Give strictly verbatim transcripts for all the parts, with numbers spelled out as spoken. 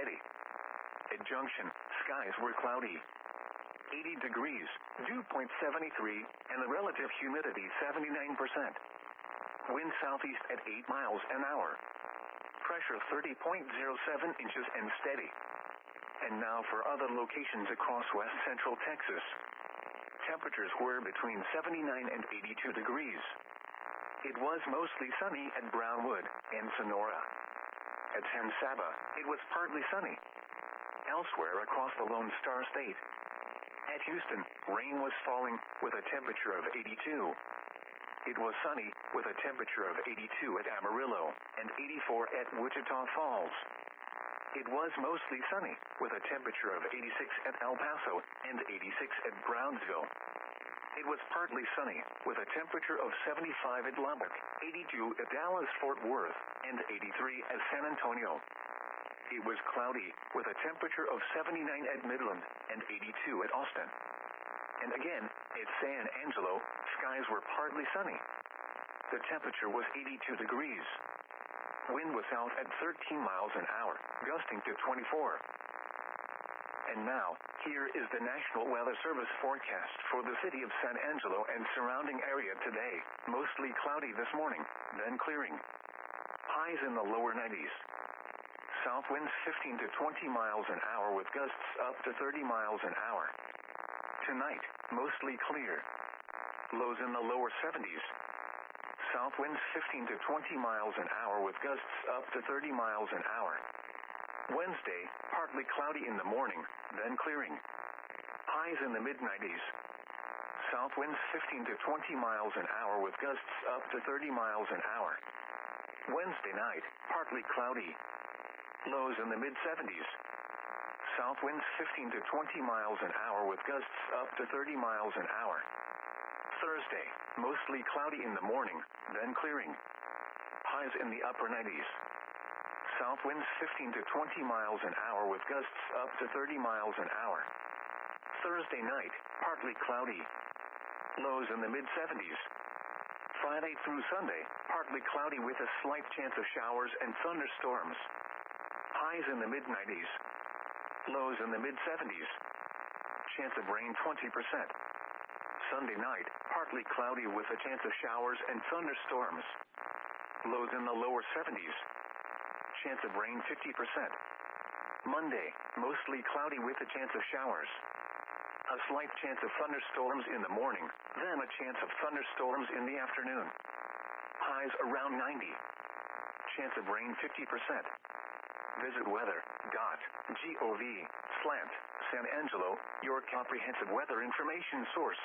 steady. At Junction, skies were cloudy. eighty degrees, dew point seven three, and the relative humidity seventy-nine percent. Wind southeast at eight miles an hour. Pressure thirty point zero seven inches and steady. And now for other locations across west central Texas. Temperatures were between seventy-nine and eighty-two degrees. It was mostly sunny at Brownwood and Sonora. At San Saba, it was partly sunny. Elsewhere across the Lone Star State. At Houston, rain was falling with a temperature of eighty-two. It was sunny with a temperature of eighty-two at Amarillo and eighty-four at Wichita Falls. It was mostly sunny with a temperature of eighty-six at El Paso and eighty-six at Brownsville. It was partly sunny with a temperature of seventy-five at Lubbock, eighty-two at Dallas-Fort Worth, and eighty-three at San Antonio. It was cloudy with a temperature of seventy-nine at Midland and eighty-two at Austin. And again, at San Angelo, skies were partly sunny. The temperature was eighty-two degrees. Wind was south at thirteen miles an hour, gusting to twenty-four. And now, here is the National Weather Service forecast for the city of San Angelo and surrounding area today. Mostly cloudy this morning, then clearing. Highs in the lower nineties. South winds fifteen to twenty miles an hour with gusts up to thirty miles an hour. Tonight, mostly clear. Lows in the lower seventies. South winds fifteen to twenty miles an hour with gusts up to thirty miles an hour. Wednesday, partly cloudy in the morning, then clearing. Highs in the mid nineties. South winds fifteen to twenty miles an hour with gusts up to thirty miles an hour. Wednesday night, partly cloudy. Lows in the mid seventies. South winds fifteen to twenty miles an hour with gusts up to thirty miles an hour. Thursday, mostly cloudy in the morning, then clearing. Highs in the upper nineties. South winds fifteen to twenty miles an hour with gusts up to thirty miles an hour. Thursday night, partly cloudy. Lows in the mid seventies. Friday through Sunday, partly cloudy with a slight chance of showers and thunderstorms. Highs in the mid nineties. Lows in the mid seventies. Chance of rain twenty percent. Sunday night, partly cloudy with a chance of showers and thunderstorms. Lows in the lower seventies. Chance of rain fifty percent. Monday, mostly cloudy with a chance of showers. A slight chance of thunderstorms in the morning, then a chance of thunderstorms in the afternoon. Highs around ninety. Chance of rain fifty percent. Visit weather dot gov slash San Angelo, your comprehensive weather information source.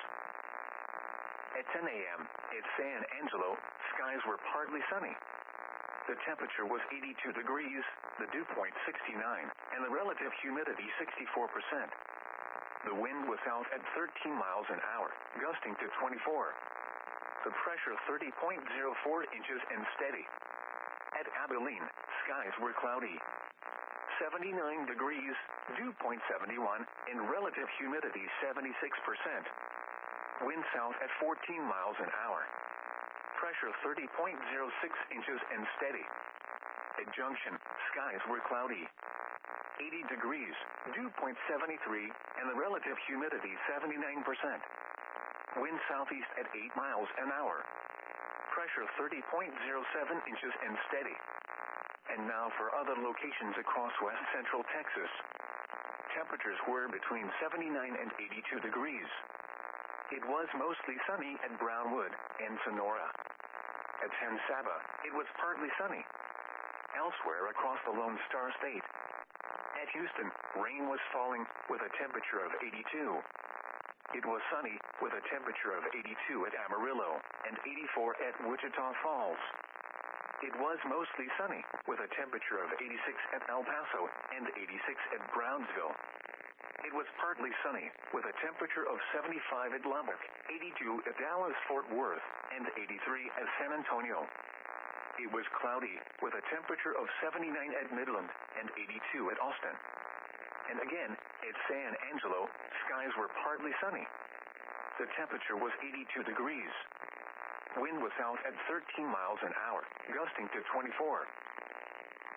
At ten a.m., at San Angelo, skies were partly sunny. The temperature was eighty-two degrees, the dew point sixty-nine, and the relative humidity sixty-four percent. The wind was south at thirteen miles an hour, gusting to twenty-four. The pressure thirty point zero four inches and steady. At Abilene, skies were cloudy. seventy-nine degrees, dew point seventy-one, and relative humidity seventy-six percent. Wind south at fourteen miles an hour. Pressure thirty point zero six inches and steady. At Junction, skies were cloudy. eighty degrees, dew point seven three, and the relative humidity seventy-nine percent. Wind southeast at eight miles an hour. Pressure thirty point zero seven inches and steady. And now for other locations across west central Texas. Temperatures were between seventy-nine and eighty-two degrees. It was mostly sunny at Brownwood and Sonora. At San Saba, it was partly sunny. Elsewhere across the Lone Star State. At Houston, rain was falling with a temperature of eighty-two. It was sunny with a temperature of eighty-two at Amarillo and eighty-four at Wichita Falls. It was mostly sunny with a temperature of eighty-six at El Paso and eighty-six at Brownsville. It was partly sunny with a temperature of seventy-five at Lubbock, eighty-two at Dallas-Fort Worth, and eighty-three at San Antonio. It was cloudy with a temperature of seventy-nine at Midland and eighty-two at Austin. And again, at San Angelo, skies were partly sunny. The temperature was eighty-two degrees. Wind was south at thirteen miles an hour, gusting to twenty-four.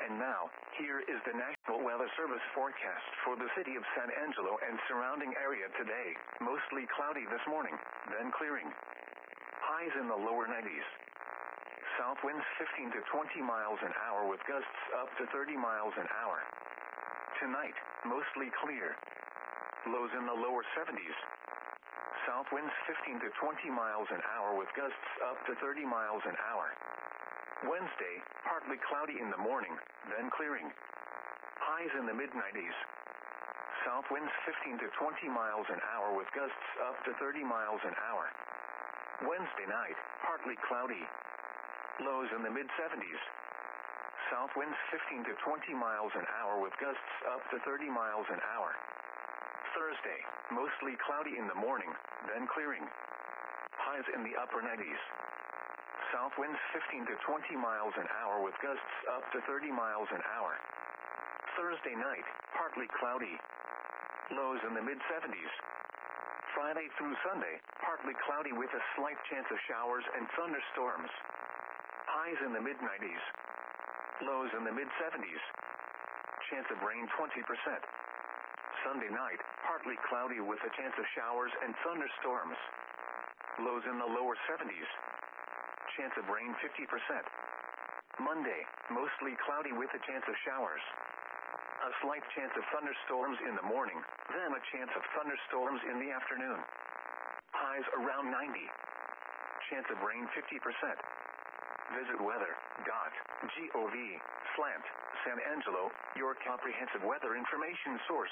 And now, here is the National Weather Service forecast for the city of San Angelo and surrounding area today. Mostly cloudy this morning, then clearing. Highs in the lower nineties. South winds fifteen to twenty miles an hour with gusts up to thirty miles an hour. Tonight, mostly clear. Lows in the lower seventies. South winds fifteen to twenty miles an hour with gusts up to thirty miles an hour. Wednesday, partly cloudy in the morning, then clearing. Highs in the mid nineties. South winds fifteen to twenty miles an hour with gusts up to thirty miles an hour. Wednesday night, partly cloudy. Lows in the mid seventies. South winds fifteen to twenty miles an hour with gusts up to thirty miles an hour. Thursday, mostly cloudy in the morning, then clearing. Highs in the upper nineties. South winds fifteen to twenty miles an hour with gusts up to thirty miles an hour. Thursday night, partly cloudy. Lows in the mid seventies. Friday through Sunday, partly cloudy with a slight chance of showers and thunderstorms. Highs in the mid nineties. Lows in the mid seventies. Chance of rain twenty percent. Sunday night, partly cloudy with a chance of showers and thunderstorms. Lows in the lower seventies. Chance of rain fifty percent. Monday, mostly cloudy with a chance of showers. A slight chance of thunderstorms in the morning, then a chance of thunderstorms in the afternoon. Highs around ninety. Chance of rain fifty percent. Visit weather dot gov slash San Angelo, your comprehensive weather information source.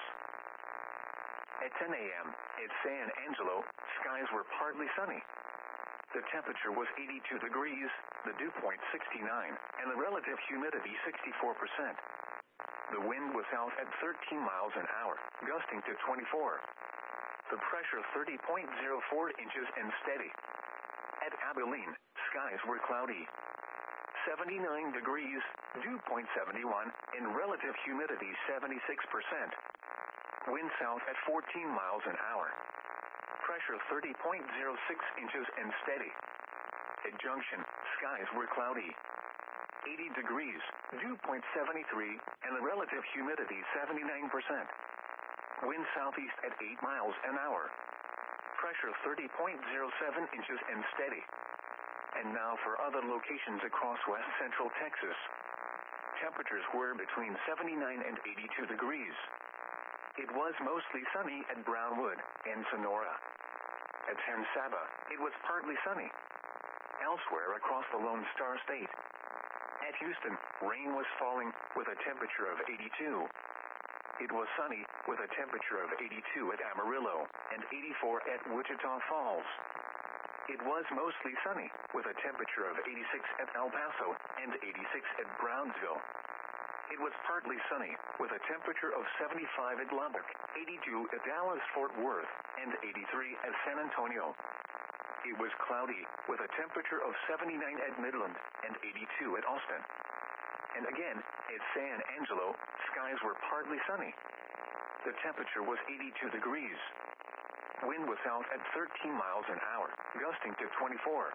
At ten a.m., at San Angelo, skies were partly sunny. The temperature was eighty-two degrees, the dew point sixty-nine, and the relative humidity sixty-four percent. The wind was south at thirteen miles an hour, gusting to twenty-four. The pressure thirty point zero four inches and steady. At Abilene, skies were cloudy. seventy-nine degrees, dew point seventy-one, and relative humidity seventy-six percent. Wind south at fourteen miles an hour. Pressure thirty point zero six inches and steady. At Junction, skies were cloudy. eighty degrees, dew point seventy-three, and the relative humidity seventy-nine percent. Wind southeast at eight miles an hour. Pressure thirty point zero seven inches and steady. And now for other locations across west central Texas. Temperatures were between seventy-nine and eighty-two degrees. It was mostly sunny at Brownwood and Sonora. At San Saba, it was partly sunny. Elsewhere across the Lone Star State. At Houston, rain was falling with a temperature of eighty-two. It was sunny with a temperature of eighty-two at Amarillo and eighty-four at Wichita Falls. It was mostly sunny with a temperature of eighty-six at El Paso and eighty-six at Brownsville. It was partly sunny with a temperature of seventy-five at Lubbock, eighty-two at Dallas-Fort Worth, and eighty-three at San Antonio. It was cloudy with a temperature of seventy-nine at Midland and eighty-two at Austin. And again, at San Angelo, skies were partly sunny. The temperature was eighty-two degrees. Wind was south at thirteen miles an hour, gusting to twenty-four.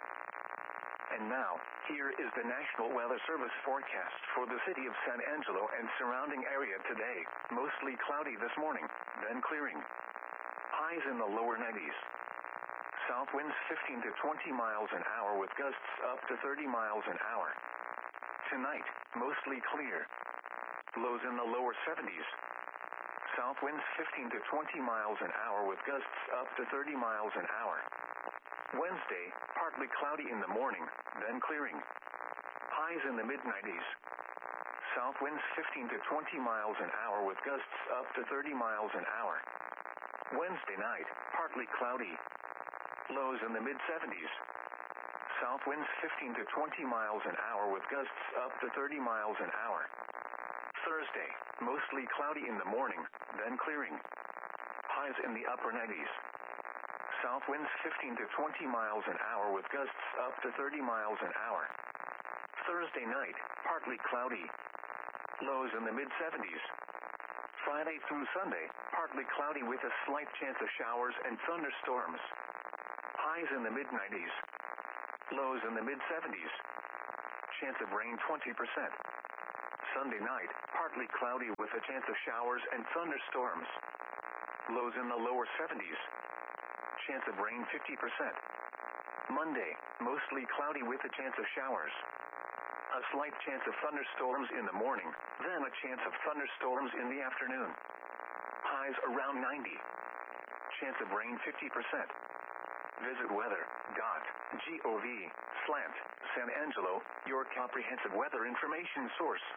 And now, here is the National Weather Service forecast for the city of San Angelo and surrounding area today. Mostly cloudy this morning, then clearing. Highs in the lower nineties. South winds fifteen to twenty miles an hour with gusts up to thirty miles an hour. Tonight, mostly clear. Lows in the lower seventies. South winds fifteen to twenty miles an hour with gusts up to thirty miles an hour. Wednesday, partly cloudy in the morning, then clearing. Highs in the mid nineties. South winds fifteen to twenty miles an hour with gusts up to thirty miles an hour. Wednesday night, partly cloudy. Lows in the mid seventies. South winds fifteen to twenty miles an hour with gusts up to thirty miles an hour. Thursday, mostly cloudy in the morning, then clearing. Highs in the upper nineties. South winds fifteen to twenty miles an hour with gusts up to thirty miles an hour. Thursday night, partly cloudy. Lows in the mid seventies. Friday through Sunday, partly cloudy with a slight chance of showers and thunderstorms. Highs in the mid nineties. Lows in the mid seventies. Chance of rain twenty percent. Sunday night, partly cloudy with a chance of showers and thunderstorms. Lows in the lower seventies. Chance of rain fifty percent. Monday, mostly cloudy with a chance of showers. A slight chance of thunderstorms in the morning, then a chance of thunderstorms in the afternoon. Highs around ninety. Chance of rain fifty percent. Visit weather.gov slant San Angelo, your comprehensive weather information source.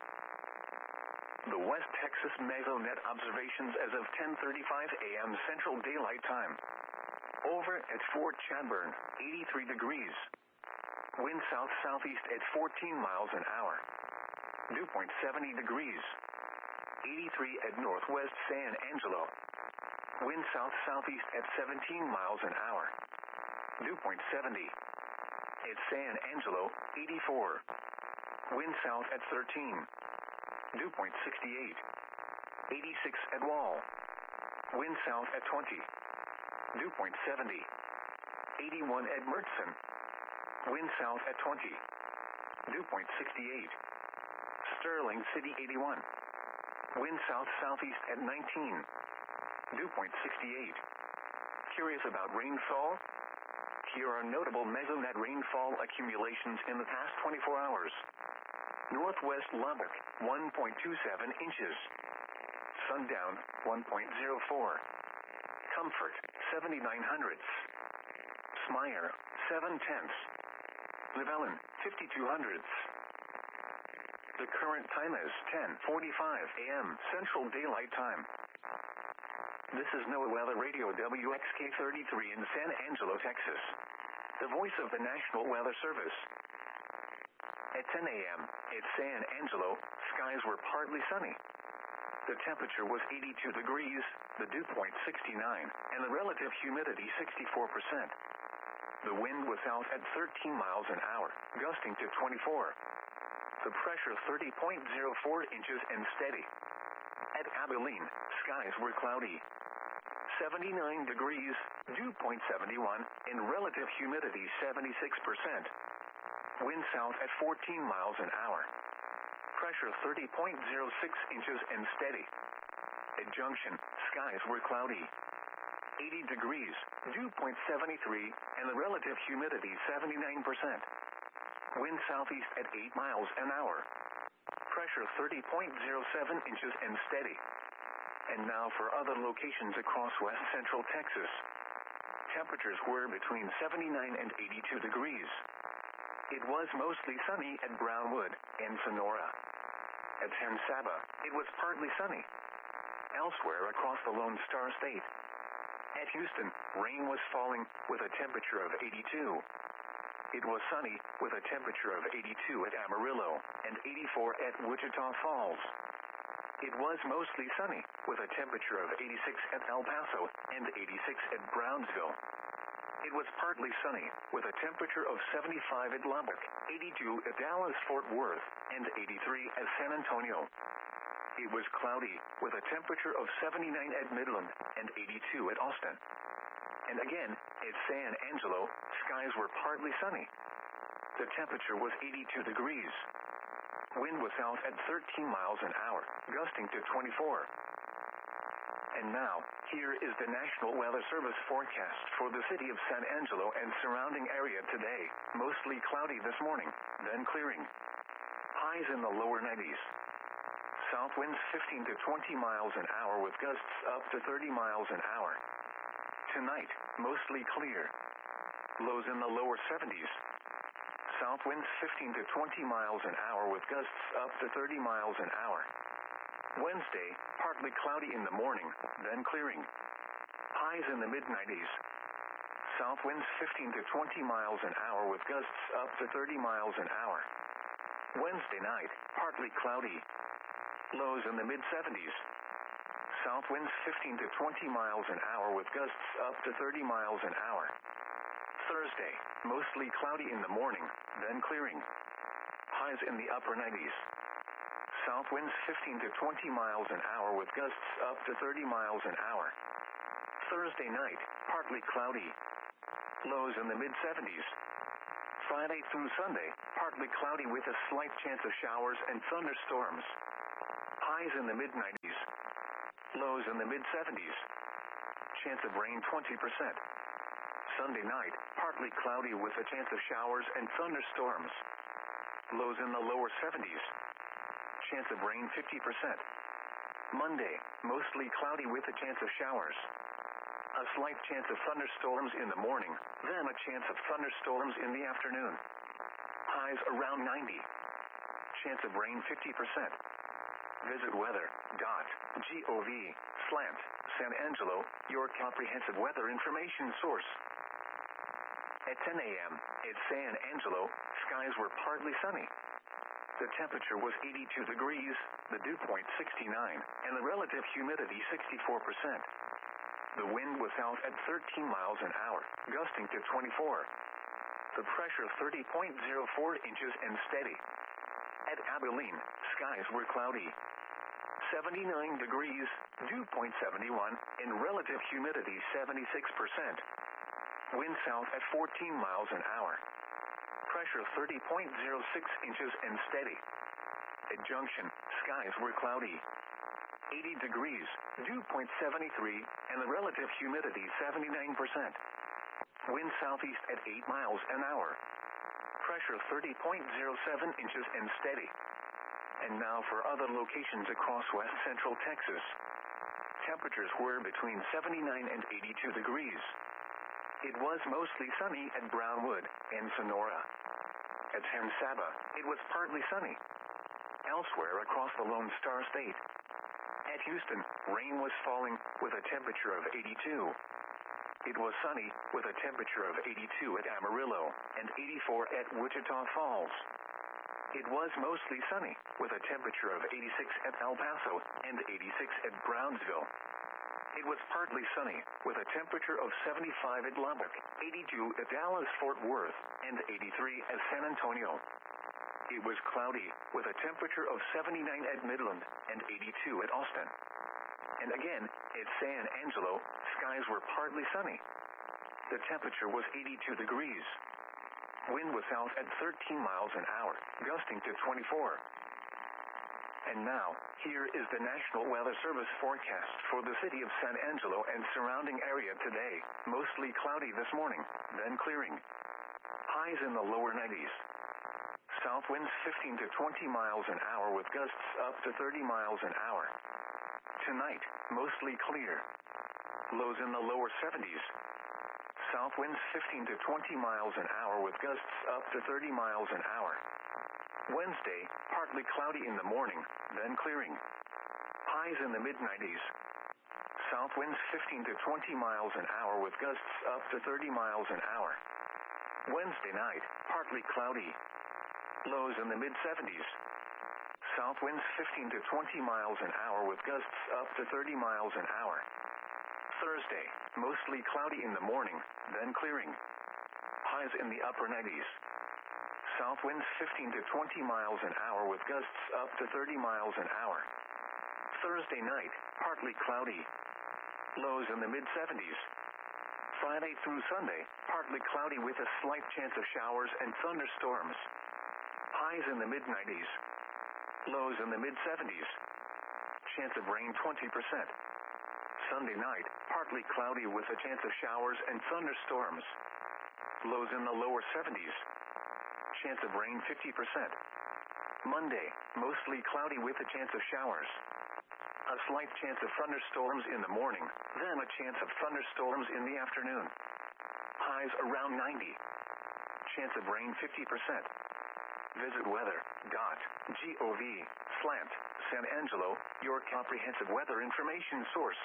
The West Texas Mesonet observations as of ten thirty-five a m Central Daylight Time. Over at Fort Chadbourn, eighty-three degrees. Wind south-southeast at fourteen miles an hour. Dew point seventy degrees. eighty-three at Northwest San Angelo. Wind south-southeast at seventeen miles an hour. Dew point seventy. At San Angelo, eighty-four. Wind south at thirteen. Dew point sixty-eight. eighty-six at Wall. Wind south at twenty. Dew point seventy. eighty-one at Mertzen. Wind south at twenty. Dew point sixty-eight. Sterling City, eighty-one. Wind south-southeast at nineteen. Dew point sixty-eight. Curious about rainfall? Here are notable Mesonet rainfall accumulations in the past twenty-four hours. Northwest Lubbock, one point two seven inches. Sundown, one point zero four. Comfort, seventy-nine hundredths. Smyer, seven tenths. Llewellyn, fifty-two hundredths. The current time is ten forty-five a m Central Daylight Time. This is NOAA Weather Radio W X K thirty-three in San Angelo, Texas. The voice of the National Weather Service. At ten a m at San Angelo, skies were partly sunny. The temperature was eighty-two degrees, the dew point sixty-nine, and the relative humidity sixty-four percent. The wind was out at thirteen miles an hour, gusting to twenty-four. The pressure thirty point zero four inches and steady. At Abilene, skies were cloudy. seventy-nine degrees, dew point seventy-one, and relative humidity seventy-six percent. Wind south at fourteen miles an hour. Pressure thirty point zero six inches and steady. At Junction, skies were cloudy. eighty degrees, dew point seventy-three, and the relative humidity seventy-nine percent. Wind southeast at eight miles an hour. Pressure thirty point zero seven inches and steady. And now for other locations across west central Texas. Temperatures were between seventy-nine and eighty-two degrees. It was mostly sunny at Brownwood and Sonora. At San Saba, it was partly sunny. Elsewhere across the Lone Star State. At Houston, rain was falling with a temperature of eighty-two. It was sunny with a temperature of eighty-two at Amarillo and eighty-four at Wichita Falls. It was mostly sunny with a temperature of eighty-six at El Paso and eighty-six at Brownsville. It was partly sunny with a temperature of seventy-five at Lubbock, eighty-two at Dallas-Fort Worth, and eighty-three at San Antonio. It was cloudy with a temperature of seventy-nine at Midland and eighty-two at Austin. And again, at San Angelo, skies were partly sunny. The temperature was eighty-two degrees. Wind was out at thirteen miles an hour, gusting to twenty-four. And now, here is the National Weather Service forecast for the city of San Angelo and surrounding area today. Mostly cloudy this morning, then clearing. Highs in the lower nineties. South winds fifteen to twenty miles an hour with gusts up to thirty miles an hour. Tonight, mostly clear. Lows in the lower seventies. South winds fifteen to twenty miles an hour with gusts up to thirty miles an hour. Wednesday, partly cloudy in the morning, then clearing. Highs in the mid nineties. South winds fifteen to twenty miles an hour with gusts up to thirty miles an hour. Wednesday night, partly cloudy. Lows in the mid seventies. South winds fifteen to twenty miles an hour with gusts up to thirty miles an hour. Thursday, mostly cloudy in the morning, then clearing. Highs in the upper nineties. South winds fifteen to twenty miles an hour with gusts up to thirty miles an hour. Thursday night, partly cloudy. Lows in the mid seventies. Friday through Sunday, partly cloudy with a slight chance of showers and thunderstorms. Highs in the mid nineties. Lows in the mid seventies. Chance of rain twenty percent. Sunday night, partly cloudy with a chance of showers and thunderstorms. Lows in the lower seventies. Chance of rain fifty percent. Monday, mostly cloudy with a chance of showers. A slight chance of thunderstorms in the morning, then a chance of thunderstorms in the afternoon. Highs around ninety. Chance of rain fifty percent. Visit weather.gov slant San Angelo, your comprehensive weather information source. At ten a.m. at San Angelo, skies were partly sunny. The temperature was eighty-two degrees, the dew point sixty-nine, and the relative humidity sixty-four percent. The wind was south at thirteen miles an hour, gusting to twenty-four. The pressure thirty point zero four inches and steady. At Abilene, skies were cloudy. seventy-nine degrees, dew point seventy-one, and relative humidity seventy-six percent. Wind south at fourteen miles an hour. Pressure thirty point zero six inches and steady. At Junction, skies were cloudy. eighty degrees, dew point seventy-three, and the relative humidity seventy-nine percent. Wind southeast at eight miles an hour. Pressure thirty point zero seven inches and steady. And now for other locations across west central Texas. Temperatures were between seventy-nine and eighty-two degrees. It was mostly sunny at Brownwood and Sonora. At San Saba, it was partly sunny. Elsewhere across the Lone Star State. At Houston, rain was falling with a temperature of eighty-two. It was sunny with a temperature of eighty-two at Amarillo and eighty-four at Wichita Falls. It was mostly sunny with a temperature of eighty-six at El Paso and eighty-six at Brownsville. It was partly sunny with a temperature of seventy-five at Lubbock, eighty-two at Dallas-Fort Worth, and eighty-three at San Antonio. It was cloudy with a temperature of seventy-nine at Midland and eighty-two at Austin. And again, at San Angelo, skies were partly sunny. The temperature was eighty-two degrees. Wind was south at thirteen miles an hour, gusting to twenty-four. And now, here is the National Weather Service forecast for the city of San Angelo and surrounding area today. Mostly cloudy this morning, then clearing. Highs in the lower nineties. South winds fifteen to twenty miles an hour with gusts up to thirty miles an hour. Tonight, mostly clear. Lows in the lower seventies. South winds fifteen to twenty miles an hour with gusts up to thirty miles an hour. Wednesday, partly cloudy in the morning, then clearing. Highs in the mid nineties. South winds fifteen to twenty miles an hour with gusts up to thirty miles an hour. Wednesday night, partly cloudy. Lows in the mid seventies. South winds fifteen to twenty miles an hour with gusts up to thirty miles an hour. Thursday, mostly cloudy in the morning, then clearing. Highs in the upper nineties. South winds fifteen to twenty miles an hour with gusts up to thirty miles an hour. Thursday night, partly cloudy. Lows in the mid seventies. Friday through Sunday, partly cloudy with a slight chance of showers and thunderstorms. Highs in the mid nineties. Lows in the mid seventies. Chance of rain twenty percent. Sunday night, partly cloudy with a chance of showers and thunderstorms. Lows in the lower seventies. Chance of rain fifty percent. Monday, mostly cloudy with a chance of showers. A slight chance of thunderstorms in the morning, then a chance of thunderstorms in the afternoon. Highs around ninety. Chance of rain fifty percent. Visit weather.gov slant San Angelo, your comprehensive weather information source.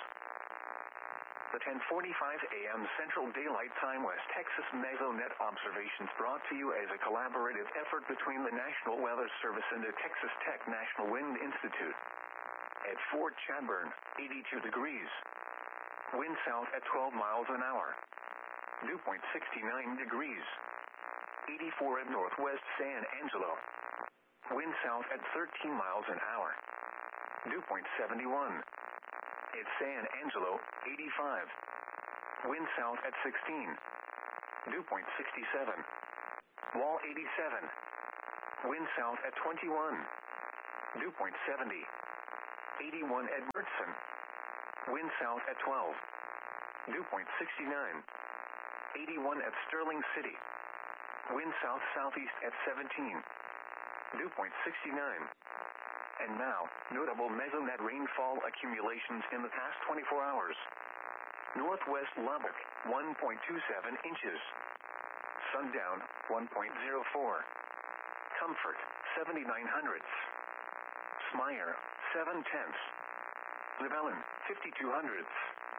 The ten forty-five a.m. Central Daylight Time West Texas Mesonet observations brought to you as a collaborative effort between the National Weather Service and the Texas Tech National Wind Institute. At Fort Chadbourne, eighty-two degrees. Wind south at twelve miles an hour. Dew point sixty-nine degrees. eighty-four at Northwest San Angelo. Wind south at thirteen miles an hour. Dew point seventy-one. At San Angelo, eighty-five. Wind south at sixteen. Dew point sixty-seven. Wall eighty-seven. Wind south at twenty-one. Dew point seventy. eighty-one at Mertzen. Wind south at twelve. Dew point sixty-nine. eighty-one at Sterling City. Wind south-southeast at seventeen. Dew point sixty-nine. And now, notable mesonet rainfall accumulations in the past twenty-four hours. Northwest Lubbock, one point two seven inches. Sundown, one point zero four. Comfort, seventy-nine hundredths. Smyer, seven tenths. Llewellyn, fifty-two hundredths.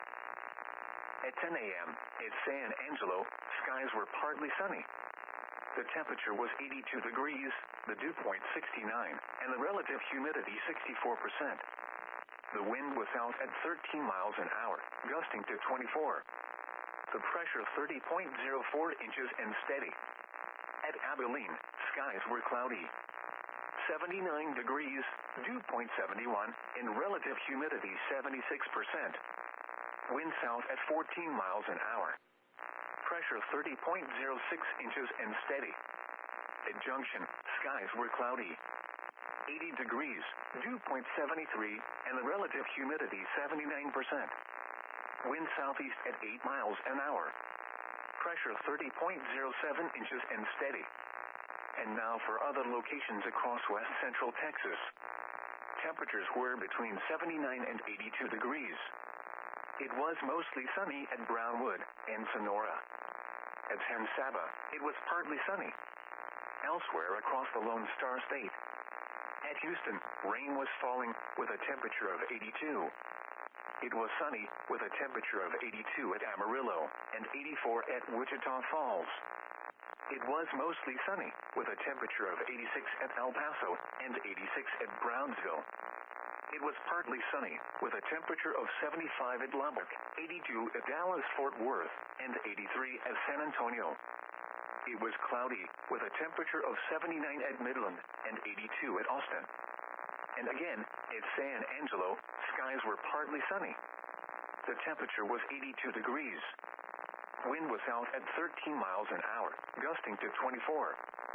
At ten a.m., at San Angelo, skies were partly sunny. The temperature was eighty-two degrees, the dew point sixty-nine, and the relative humidity sixty-four percent. The wind was out at thirteen miles an hour, gusting to twenty-four. The pressure thirty point zero four inches and steady. At Abilene, skies were cloudy. seventy-nine degrees, dew point seventy-one, and relative humidity seventy-six percent. Wind south at fourteen miles an hour. Pressure thirty point zero six inches and steady. At Junction, skies were cloudy. eighty degrees, dew point seventy-three, and the relative humidity seventy-nine percent. Wind southeast at eight miles an hour. Pressure thirty point zero seven inches and steady. And now for other locations across west central Texas. Temperatures were between seventy-nine and eighty-two degrees. It was mostly sunny at Brownwood and Sonora. At San Saba, it was partly sunny. Elsewhere across the Lone Star State. At Houston, rain was falling with a temperature of eighty-two. It was sunny with a temperature of eighty-two at Amarillo and eighty-four at Wichita Falls. It was mostly sunny with a temperature of eighty-six at El Paso and eighty-six at Brownsville. It was partly sunny with a temperature of seventy-five at Lubbock, eighty-two at Dallas-Fort Worth, and eighty-three at San Antonio. It was cloudy with a temperature of seventy-nine at Midland and eighty-two at Austin. And again, at San Angelo, skies were partly sunny. The temperature was eighty-two degrees. Wind was out at thirteen miles an hour, gusting to twenty-four.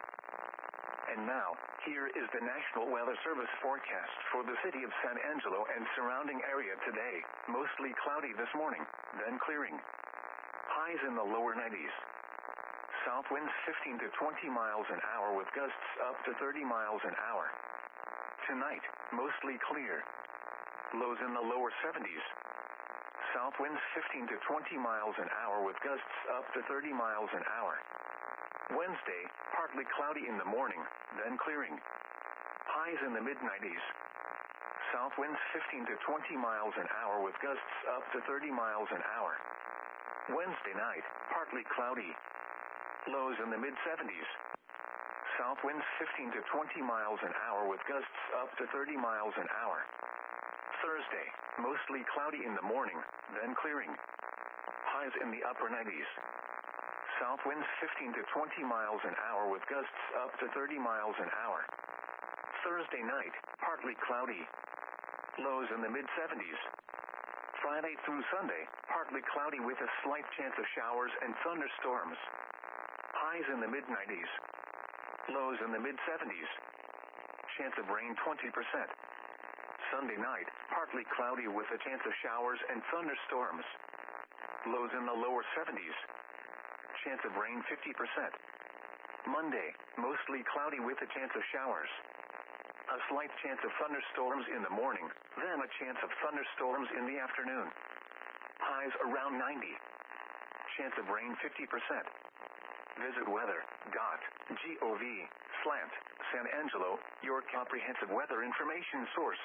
And now, here is the National Weather Service forecast for the city of San Angelo and surrounding area today. Mostly cloudy this morning, then clearing. Highs in the lower nineties. South winds fifteen to twenty miles an hour with gusts up to thirty miles an hour. Tonight, mostly clear. Lows in the lower seventies. South winds fifteen to twenty miles an hour with gusts up to thirty miles an hour. Wednesday, partly cloudy in the morning, then clearing. Highs in the mid nineties. South winds fifteen to twenty miles an hour with gusts up to thirty miles an hour. Wednesday night, partly cloudy. Lows in the mid seventies. South winds fifteen to twenty miles an hour with gusts up to thirty miles an hour. Thursday, mostly cloudy in the morning, then clearing. Highs in the upper nineties. South winds fifteen to twenty miles an hour with gusts up to thirty miles an hour. Thursday night, partly cloudy. Lows in the mid seventies. Friday through Sunday, partly cloudy with a slight chance of showers and thunderstorms. Highs in the mid nineties. Lows in the mid seventies. Chance of rain twenty percent. Sunday night, partly cloudy with a chance of showers and thunderstorms. Lows in the lower seventies. Chance of rain fifty percent. Monday, mostly cloudy with a chance of showers. A slight chance of thunderstorms in the morning, then a chance of thunderstorms in the afternoon. Highs around ninety. Chance of rain fifty percent. Visit weather dot gov slash San Angelo, your comprehensive weather information source.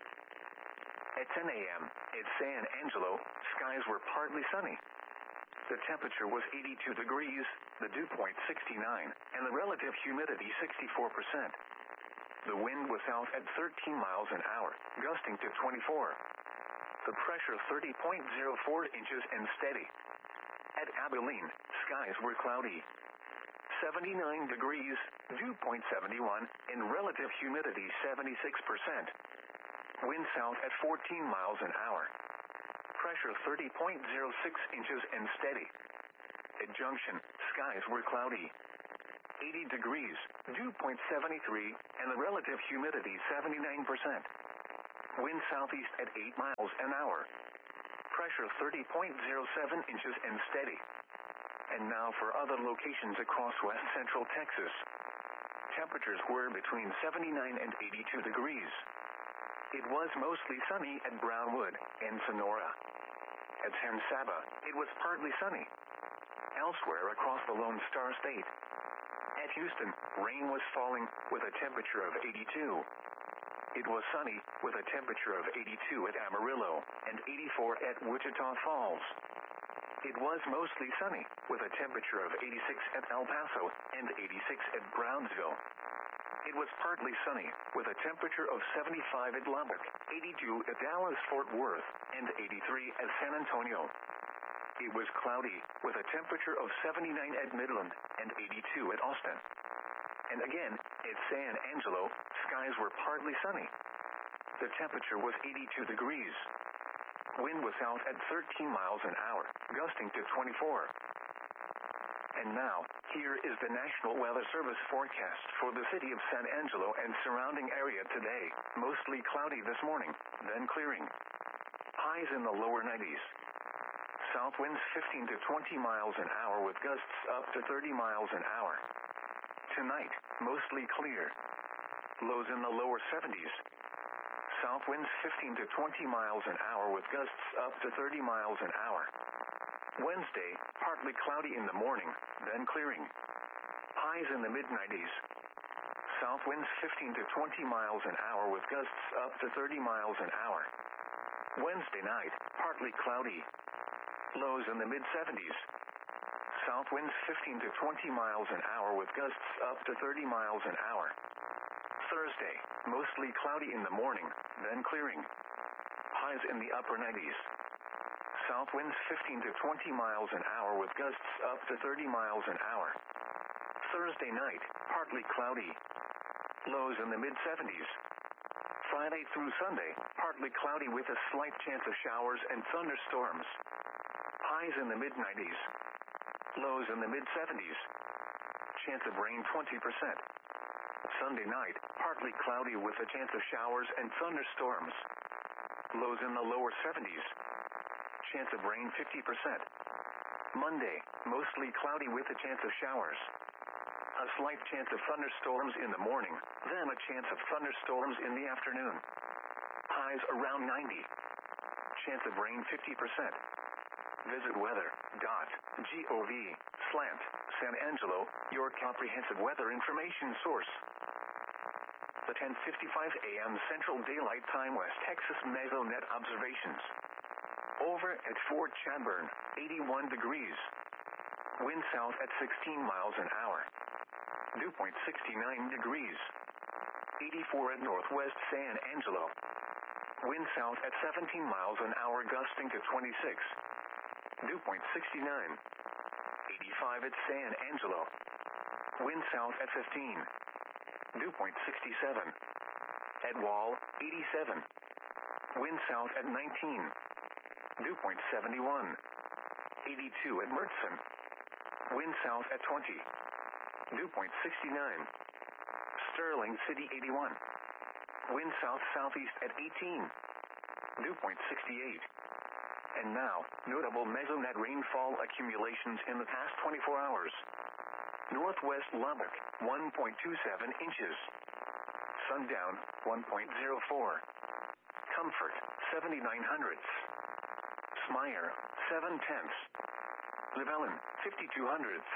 At ten a.m., at San Angelo, skies were partly sunny. The temperature was eighty-two degrees, the dew point sixty-nine, and the relative humidity sixty-four percent. The wind was out at thirteen miles an hour, gusting to twenty-four. The pressure thirty point zero four inches and steady. At Abilene, skies were cloudy. seventy-nine degrees, dew point seventy-one, and relative humidity seventy-six percent. Wind south at fourteen miles an hour. Pressure thirty point zero six inches and steady. At Junction, skies were cloudy. eighty degrees, dew point seventy-three, and the relative humidity seventy-nine percent. Wind southeast at eight miles an hour. Pressure thirty point zero seven inches and steady. And now for other locations across west central Texas. Temperatures were between seventy-nine and eighty-two degrees. It was mostly sunny at Brownwood and Sonora. At San Saba, it was partly sunny. Elsewhere across the Lone Star State. At Houston, rain was falling with a temperature of eighty-two. It was sunny with a temperature of eighty-two at Amarillo and eighty-four at Wichita Falls. It was mostly sunny with a temperature of eighty-six at El Paso and eighty-six at Brownsville. It was partly sunny with a temperature of seventy-five at Lubbock, eighty-two at Dallas-Fort Worth, and eighty-three at San Antonio. It was cloudy with a temperature of seventy-nine at Midland and eighty-two at Austin. And again, at San Angelo, skies were partly sunny. The temperature was eighty-two degrees. Wind was out at thirteen miles an hour, gusting to twenty-four. And now, here is the National Weather Service forecast for the city of San Angelo and surrounding area today. Mostly cloudy this morning, then clearing. Highs in the lower nineties. South winds fifteen to twenty miles an hour with gusts up to thirty miles an hour. Tonight, mostly clear. Lows in the lower seventies. South winds fifteen to twenty miles an hour with gusts up to thirty miles an hour. Wednesday, partly cloudy in the morning, then clearing. Highs in the mid nineties. South winds fifteen to twenty miles an hour with gusts up to thirty miles an hour. Wednesday night, partly cloudy. Lows in the mid seventies. South winds fifteen to twenty miles an hour with gusts up to thirty miles an hour. Thursday, mostly cloudy in the morning, then clearing. Highs in the upper nineties. South winds fifteen to twenty miles an hour with gusts up to thirty miles an hour. Thursday night, partly cloudy. Lows in the mid seventies. Friday through Sunday, partly cloudy with a slight chance of showers and thunderstorms. Highs in the mid nineties. Lows in the mid seventies. Chance of rain twenty percent. Sunday night, partly cloudy with a chance of showers and thunderstorms. Lows in the lower seventies. Chance of rain fifty percent. Monday, mostly cloudy with a chance of showers. A slight chance of thunderstorms in the morning, then a chance of thunderstorms in the afternoon. Highs around ninety. Chance of rain fifty percent. Visit weather dot gov slash San Angelo, your comprehensive weather information source. The ten fifty-five a m Central Daylight Time West Texas Mesonet observations. Over at Fort Chadbourne, eighty-one degrees. Wind south at sixteen miles an hour. Dew point sixty-nine degrees. eighty-four at Northwest San Angelo. Wind south at seventeen miles an hour gusting to twenty-six. Dew point sixty-nine. eighty-five at San Angelo. Wind south at fifteen. Dew point sixty-seven. At Wall, eighty-seven. Wind south at nineteen. Dew point seventy-one. eighty-two at Mertzon. Wind south at twenty. Dew point sixty-nine. Sterling City, eighty-one. Wind south-southeast at eighteen. Dew point sixty-eight. And now, notable Mesonet rainfall accumulations in the past twenty-four hours. Northwest Lubbock, one point two seven inches. Sundown, one point zero four. Comfort, seventy-nine hundredths. Smyre, seven tenths. Llewellyn, fifty-two hundredths.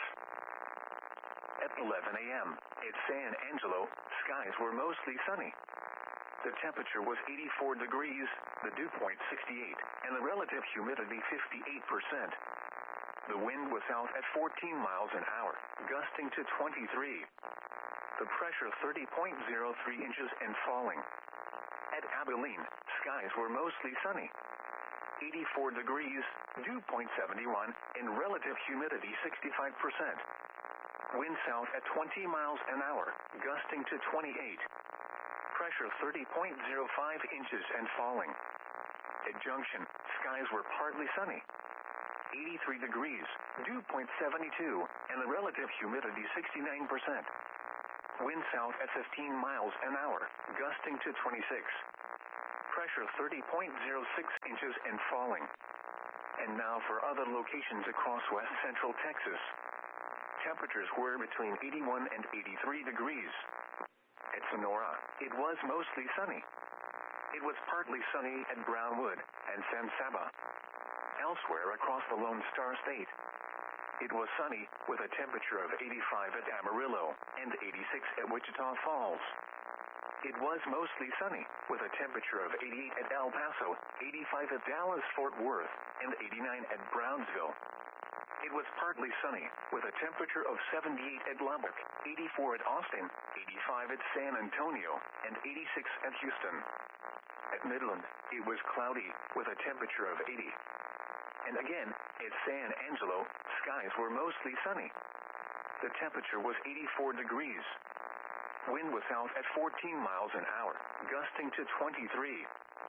At eleven a m at San Angelo, skies were mostly sunny. The temperature was eighty-four degrees, the dew point sixty-eight, and the relative humidity fifty-eight percent. The wind was out at fourteen miles an hour, gusting to twenty-three. The pressure thirty point zero three inches and falling. At Abilene, skies were mostly sunny. eighty-four degrees, dew point seventy-one, and relative humidity sixty-five percent. Wind south at twenty miles an hour, gusting to twenty-eight. Pressure thirty point zero five inches and falling. At Junction, skies were partly sunny. eighty-three degrees, dew point seventy-two, and the relative humidity sixty-nine percent. Wind south at fifteen miles an hour, gusting to twenty-six. Pressure Pressure thirty point zero six inches and falling. And now for other locations across west central Texas. Temperatures were between eighty-one and eighty-three degrees. At Sonora, it was mostly sunny. It was partly sunny at Brownwood and San Saba. Elsewhere across the Lone Star State, it was sunny with a temperature of eighty-five at Amarillo and eighty-six at Wichita Falls. It was mostly sunny with a temperature of eighty-eight at El Paso, eighty-five at Dallas-Fort Worth, and eighty-nine at Brownsville. It was partly sunny with a temperature of seventy-eight at Lubbock, eighty-four at Austin, eighty-five at San Antonio, and eighty-six at Houston. At Midland, it was cloudy with a temperature of eighty. And again, at San Angelo, skies were mostly sunny. The temperature was eighty-four degrees. Wind was south at fourteen miles an hour, gusting to twenty-three.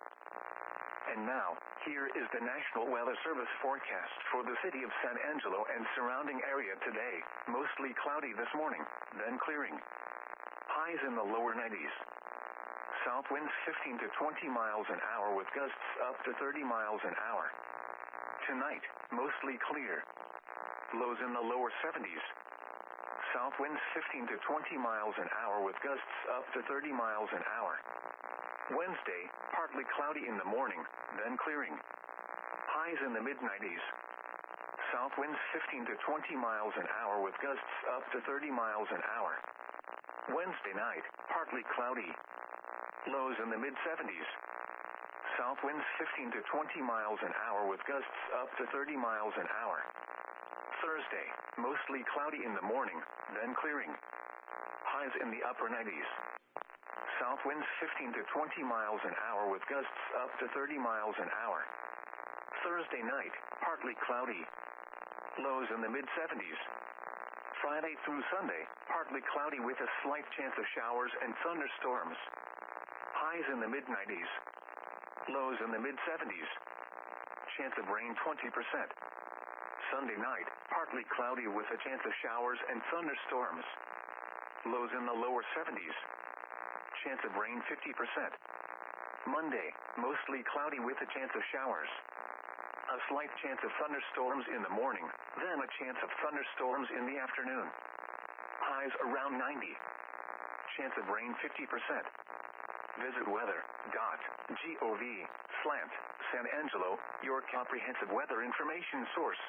And now, here is the National Weather Service forecast for the city of San Angelo and surrounding area today. Mostly cloudy this morning, then clearing. Highs in the lower nineties. South winds fifteen to twenty miles an hour with gusts up to thirty miles an hour. Tonight, mostly clear. Lows in the lower seventies. South winds fifteen to twenty miles an hour with gusts up to thirty miles an hour. Wednesday, partly cloudy in the morning, then clearing. Highs in the mid nineties. South winds fifteen to twenty miles an hour with gusts up to thirty miles an hour. Wednesday night, partly cloudy. Lows in the mid seventies. South winds fifteen to twenty miles an hour with gusts up to thirty miles an hour. Thursday, mostly cloudy in the morning, then clearing. Highs in the upper nineties. South winds fifteen to twenty miles an hour with gusts up to thirty miles an hour. Thursday night, partly cloudy. Lows in the mid seventies. Friday through Sunday, partly cloudy with a slight chance of showers and thunderstorms. Highs in the mid nineties. Lows in the mid seventies. Chance of rain twenty percent. Sunday night, partly cloudy with a chance of showers and thunderstorms. Lows in the lower seventies. Chance of rain fifty percent. Monday, mostly cloudy with a chance of showers. A slight chance of thunderstorms in the morning, then a chance of thunderstorms in the afternoon. Highs around ninety. Chance of rain fifty percent. Visit weather dot gov slash San Angelo, your comprehensive weather information source.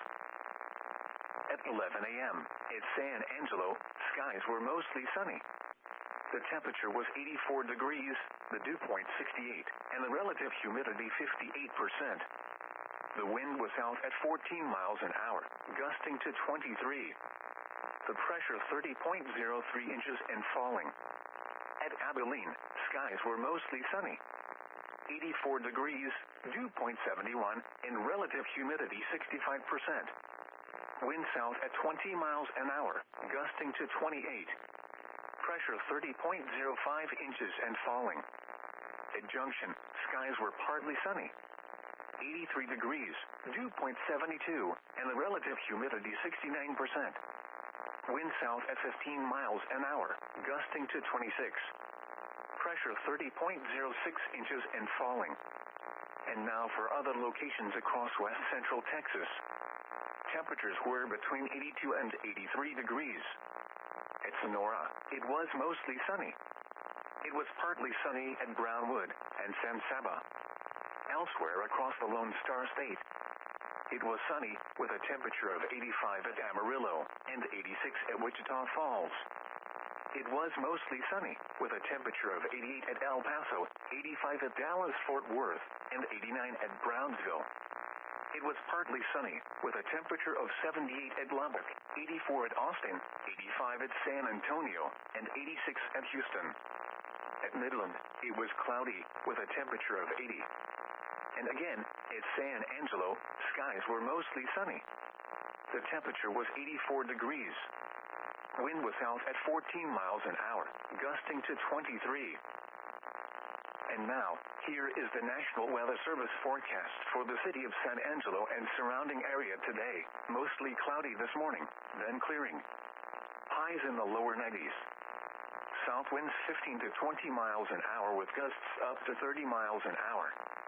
At eleven a m at San Angelo, skies were mostly sunny. The temperature was eighty-four degrees, the dew point sixty-eight, and the relative humidity fifty-eight percent. The wind was south at fourteen miles an hour, gusting to twenty-three. The pressure thirty point zero three inches and falling. At Abilene, skies were mostly sunny. eighty-four degrees, dew point seventy-one, and relative humidity sixty-five percent. Wind south at twenty miles an hour, gusting to twenty-eight. Pressure thirty point zero five inches and falling. At Junction, skies were partly sunny. eighty-three degrees, dew point seventy-two, and the relative humidity sixty-nine percent. Wind south at fifteen miles an hour, gusting to twenty-six. Pressure thirty point zero six inches and falling. And now for other locations across west central Texas. Temperatures were between eighty-two and eighty-three degrees. At Sonora, it was mostly sunny. It was partly sunny at Brownwood and San Saba. Elsewhere across the Lone Star State, it was sunny with a temperature of eighty-five at Amarillo and eighty-six at Wichita Falls. It was mostly sunny with a temperature of eighty-eight at El Paso, eighty-five at Dallas-Fort Worth, and eighty-nine at Brownsville. It was partly sunny with a temperature of seventy-eight at Lubbock, eighty-four at Austin, eighty-five at San Antonio, and eighty-six at Houston. At Midland, it was cloudy with a temperature of eighty. And again, at San Angelo, skies were mostly sunny. The temperature was eighty-four degrees. Wind was south at fourteen miles an hour, gusting to twenty-three. And now, here is the National Weather Service forecast for the city of San Angelo and surrounding area today. Mostly cloudy this morning, then clearing. Highs in the lower nineties. South winds fifteen to twenty miles an hour with gusts up to thirty miles an hour.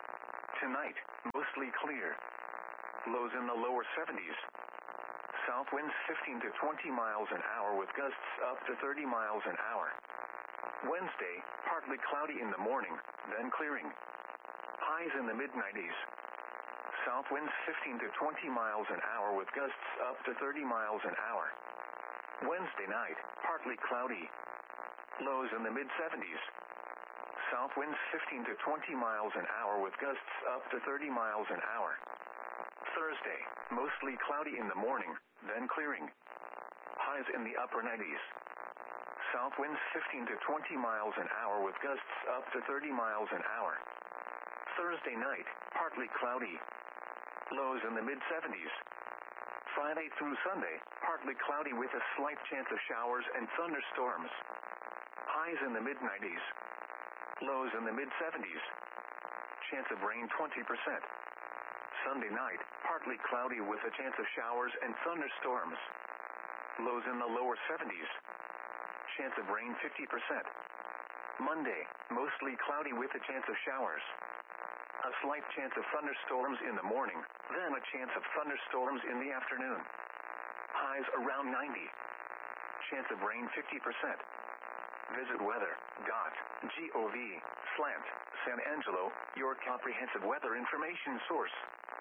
Tonight, mostly clear. Lows in the lower seventies. South winds fifteen to twenty miles an hour with gusts up to thirty miles an hour. Wednesday, partly cloudy in the morning, then clearing. Highs in the mid nineties. South winds fifteen to twenty miles an hour with gusts up to thirty miles an hour. Wednesday night, partly cloudy. Lows in the mid seventies. South winds fifteen to twenty miles an hour with gusts up to thirty miles an hour. Thursday, mostly cloudy in the morning, then clearing. Highs in the upper nineties. South winds fifteen to twenty miles an hour with gusts up to thirty miles an hour. Thursday night, partly cloudy. Lows in the mid seventies. Friday through Sunday, partly cloudy with a slight chance of showers and thunderstorms. Highs in the mid nineties. Lows in the mid seventies. Chance of rain twenty percent. Sunday night, partly cloudy with a chance of showers and thunderstorms. Lows in the lower seventies. Chance of rain fifty percent. Monday, mostly cloudy with a chance of showers. A slight chance of thunderstorms in the morning, then a chance of thunderstorms in the afternoon. Highs around ninety. Chance of rain fifty percent. Visit weather dot gov slash San Angelo, your comprehensive weather information source.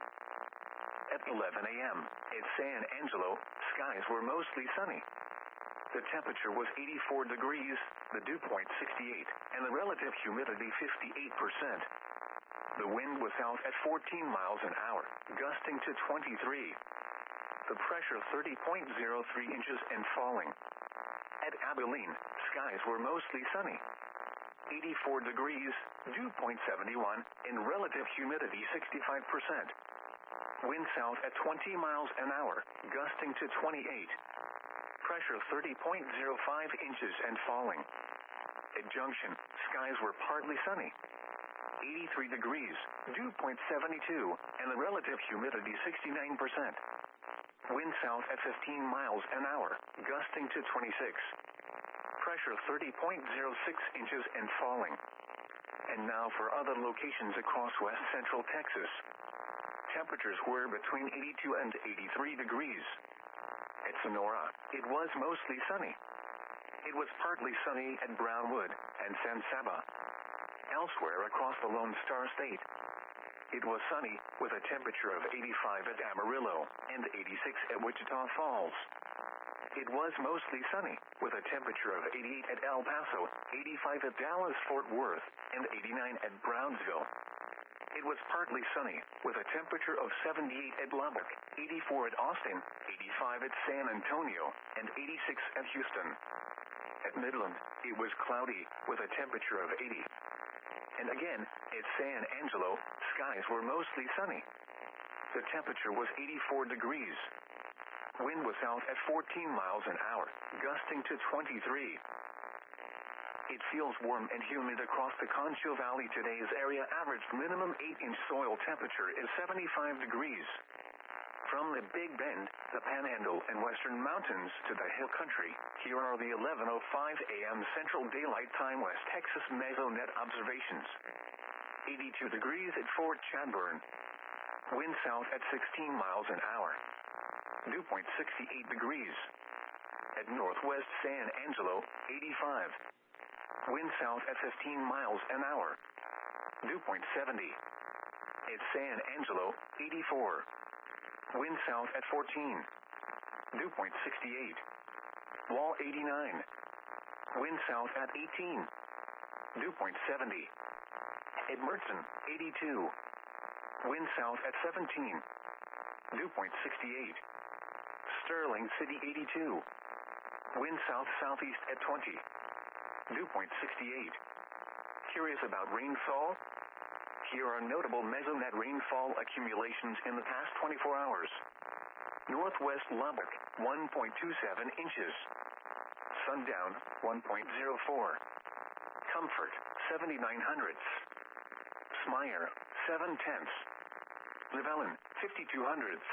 At eleven a.m. at San Angelo, skies were mostly sunny. The temperature was eighty-four degrees, the dew point sixty-eight, and the relative humidity fifty-eight percent. The wind was out at fourteen miles an hour, gusting to twenty-three. The pressure thirty point zero three inches and falling. At Abilene, skies were mostly sunny. eighty-four degrees, dew point seventy-one, and relative humidity sixty-five percent. Wind south at twenty miles an hour, gusting to twenty-eight. Pressure thirty point zero five inches and falling. At Junction, skies were partly sunny. eighty-three degrees, dew point seventy-two, and the relative humidity sixty-nine percent. Wind south at fifteen miles an hour, gusting to twenty-six. Pressure thirty point zero six inches and falling. And now for other locations across west central Texas. Temperatures were between eighty-two and eighty-three degrees. At Sonora, it was mostly sunny. It was partly sunny at Brownwood and San Saba. Elsewhere across the Lone Star State, it was sunny with a temperature of eighty-five at Amarillo and eighty-six at Wichita Falls. It was mostly sunny with a temperature of eighty-eight at El Paso, eighty-five at Dallas-Fort Worth, and eighty-nine at Brownsville. It was partly sunny with a temperature of seventy-eight at Lubbock, eighty-four at Austin, eighty-five at San Antonio, and eighty-six at Houston. At Midland, it was cloudy with a temperature of eighty. And again, at San Angelo, skies were mostly sunny. The temperature was eighty-four degrees. Wind was out at fourteen miles an hour, gusting to twenty-three. It feels warm and humid across the Concho Valley. Today's area average minimum eight inch soil temperature is seventy-five degrees. From the Big Bend, the Panhandle, and Western Mountains to the Hill Country, here are the eleven oh five a.m. Central Daylight Time West Texas Mesonet observations. eighty-two degrees at Fort Chadbourne. Wind south at sixteen miles an hour. Dew point sixty-eight degrees. At Northwest San Angelo, eighty-five. Wind south at fifteen miles an hour. Dew point seventy. At San Angelo, eighty-four. Wind south at fourteen. Dew point sixty-eight. Wall eighty-nine. Wind south at eighteen. Dew point seventy. At Mertzen, eighty-two. Wind south at seventeen. Dew point sixty-eight. Sterling City, eighty-two. Wind south-southeast at twenty. Dew point sixty-eight. Curious about rainfall? Here are notable mesonet rainfall accumulations in the past twenty-four hours. Northwest Lubbock, one point two seven inches. Sundown, one point zero four. Comfort, seventy-nine hundredths. Smyre, seven tenths. Llewellyn, fifty-two hundredths.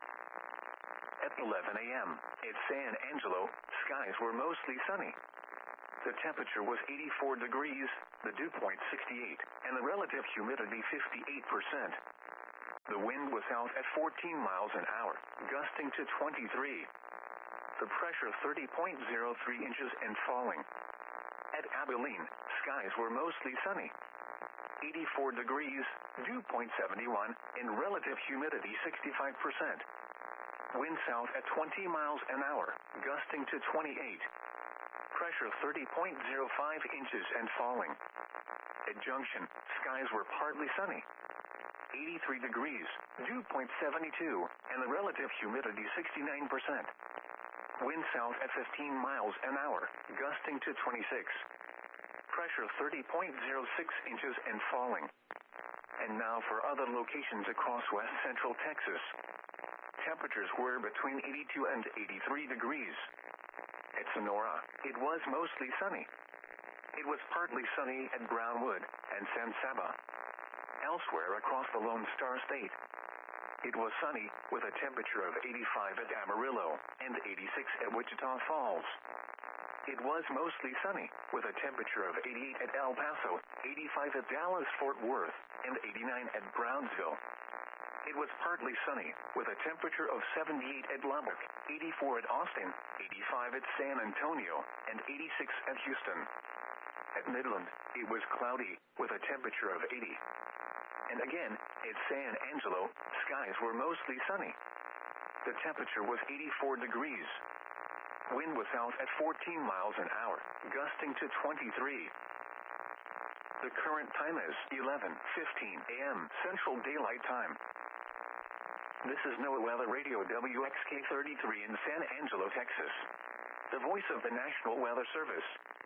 At eleven a.m. at San Angelo, skies were mostly sunny. The temperature was eighty-four degrees, the dew point sixty-eight, and the relative humidity fifty-eight percent. The wind was south at fourteen miles an hour, gusting to twenty-three. The pressure thirty point zero three inches and falling. At Abilene, skies were mostly sunny. eighty-four degrees, dew point seventy-one, and relative humidity sixty-five percent. Wind south at twenty miles an hour, gusting to twenty-eight. Pressure thirty point zero five inches and falling. At Junction, skies were partly sunny. eighty-three degrees, dew point seventy-two, and the relative humidity sixty-nine percent. Wind south at fifteen miles an hour, gusting to twenty-six. Pressure thirty point zero six inches and falling. And now for other locations across west central Texas. Temperatures were between eighty-two and eighty-three degrees. At Sonora, it was mostly sunny. It was partly sunny at Brownwood and San Saba. Elsewhere across the Lone Star State, it was sunny with a temperature of eighty-five at Amarillo and eighty-six at Wichita Falls. It was mostly sunny with a temperature of eighty-eight at El Paso, eighty-five at Dallas-Fort Worth, and eighty-nine at Brownsville. It was partly sunny with a temperature of seventy-eight at Lubbock, eighty-four at Austin, eighty-five at San Antonio, and eighty-six at Houston. At Midland, it was cloudy with a temperature of eighty. And again, at San Angelo, skies were mostly sunny. The temperature was eighty-four degrees. Wind was south at fourteen miles an hour, gusting to twenty-three. The current time is eleven fifteen a m Central Daylight Time. This is NOAA Weather Radio W X K thirty-three in San Angelo, Texas. The voice of the National Weather Service.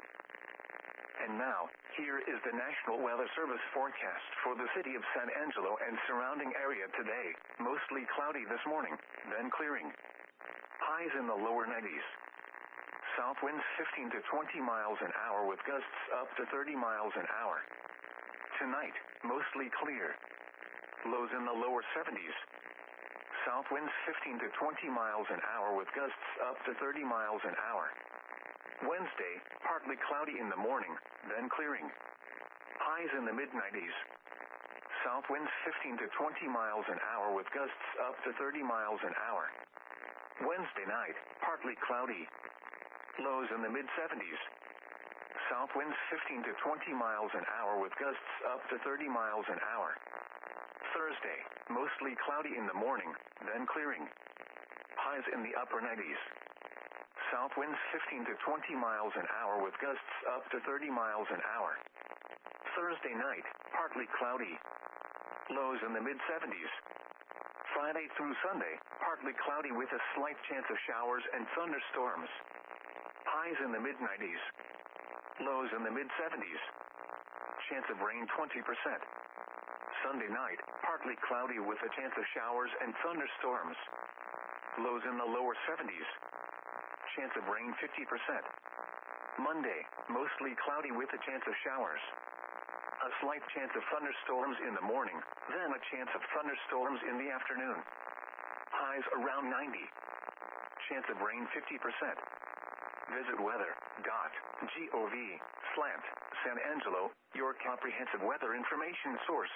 And now, here is the National Weather Service forecast for the city of San Angelo and surrounding area today. Mostly cloudy this morning, then clearing. Highs in the lower nineties. South winds fifteen to twenty miles an hour with gusts up to thirty miles an hour. Tonight, mostly clear. Lows in the lower seventies. South winds fifteen to twenty miles an hour with gusts up to thirty miles an hour. Wednesday, partly cloudy in the morning, then clearing. Highs in the mid nineties. South winds fifteen to twenty miles an hour with gusts up to thirty miles an hour. Wednesday night, partly cloudy. Lows in the mid seventies. South winds fifteen to twenty miles an hour with gusts up to thirty miles an hour. Thursday, mostly cloudy in the morning, then clearing. Highs in the upper nineties. South winds fifteen to twenty miles an hour with gusts up to thirty miles an hour. Thursday night, partly cloudy. Lows in the mid seventies. Friday through Sunday, partly cloudy with a slight chance of showers and thunderstorms. Highs in the mid nineties. Lows in the mid seventies. Chance of rain twenty percent. Sunday night, partly cloudy with a chance of showers and thunderstorms. Lows in the lower seventies. Chance of rain fifty percent. Monday, mostly cloudy with a chance of showers. A slight chance of thunderstorms in the morning, then a chance of thunderstorms in the afternoon. Highs around ninety. Chance of rain fifty percent. Visit weather dot gov slash San Angelo, your comprehensive weather information source.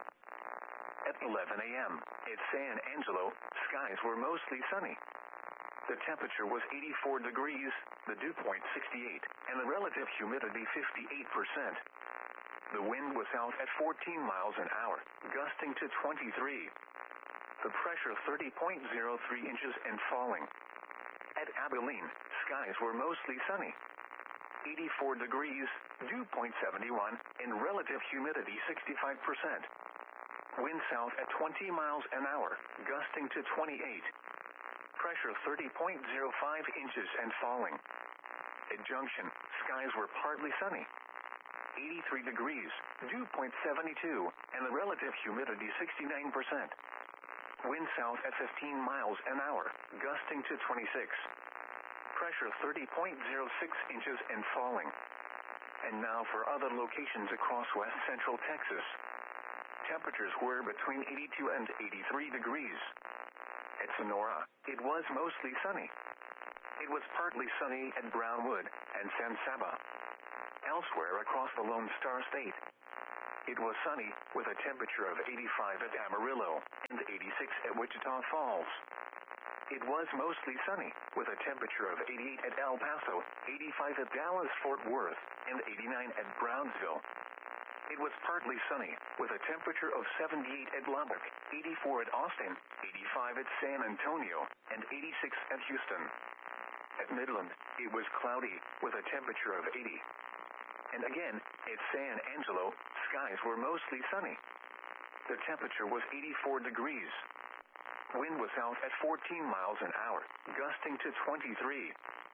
At eleven a m at San Angelo, skies were mostly sunny. The temperature was eighty-four degrees, the dew point sixty-eight, and the relative humidity fifty-eight percent. The wind was south at fourteen miles an hour, gusting to twenty-three. The pressure thirty point zero three inches and falling. At Abilene, skies were mostly sunny. eighty-four degrees, dew point seventy-one, and relative humidity sixty-five percent. Wind south at twenty miles an hour, gusting to twenty-eight. Pressure thirty point zero five inches and falling. At Junction, skies were partly sunny. eighty-three degrees, dew point seventy-two, and the relative humidity sixty-nine percent. Wind south at fifteen miles an hour, gusting to twenty-six. Pressure thirty point zero six inches and falling. And now for other locations across west central Texas. Temperatures were between eighty-two and eighty-three degrees. At Sonora, it was mostly sunny. It was partly sunny at Brownwood and San Saba. elsewhere across the Lone Star State. It was sunny, with a temperature of eighty-five at Amarillo and eighty-six at Wichita Falls. It was mostly sunny, with a temperature of eighty-eight at El Paso, eighty-five at Dallas-Fort Worth, and eighty-nine at Brownsville. It was partly sunny, with a temperature of seventy-eight at Lubbock, eighty-four at Austin, eighty-five at San Antonio, and eighty-six at Houston. At Midland, it was cloudy, with a temperature of eighty. And again, at San Angelo, skies were mostly sunny. The temperature was eighty-four degrees. Wind was south at fourteen miles an hour, gusting to twenty-three.